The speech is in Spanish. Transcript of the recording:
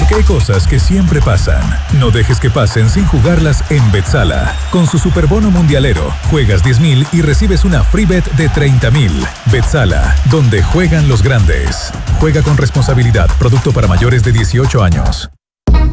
Porque hay cosas que siempre pasan. No dejes que pasen sin jugarlas en Betsala. Con su superbono mundialero, juegas 10,000 y recibes una free bet de 30,000. Betsala, donde juegan los grandes. Juega con responsabilidad. Producto para mayores de 18 años.